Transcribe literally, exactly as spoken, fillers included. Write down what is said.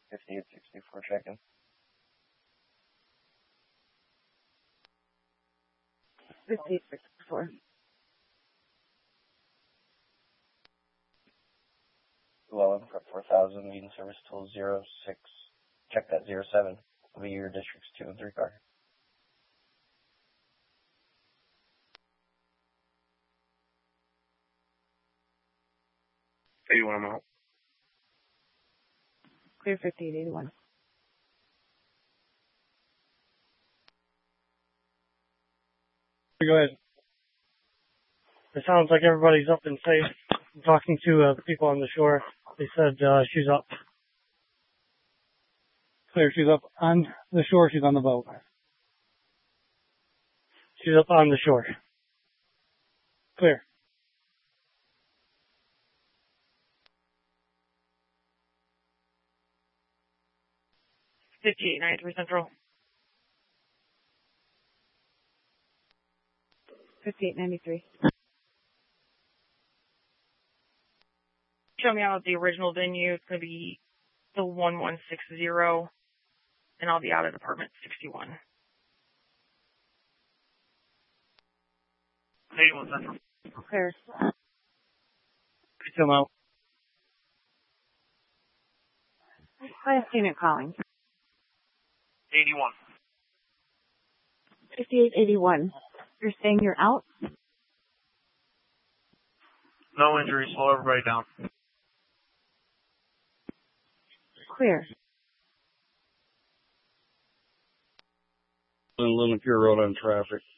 fifty-eight sixty-four check-in. fifty-eight sixty-four. Llewellyn, prep four thousand, meeting service till zero six. Check that zero seven. Will be your district's two and three car. eighty-one, I'm out. Clear fifty-eight eighty-one. Go ahead. It sounds like everybody's up and safe. I'm talking to uh, the people on the shore. They said uh, she's up. Clear, she's up on the shore. She's on the boat. She's up on the shore. Clear. fifty-eight ninety-three Central. fifty-eight ninety-three. Show me out at the original venue. It's going to be the one one six zero, and I'll be out at apartment sixty-one. eighty-one Central. Clear. Still out. Highest unit calling. eighty-one. fifty-eight eighty-one. You're saying you're out? No injuries. Slow everybody down. Clear. Limit your road on traffic.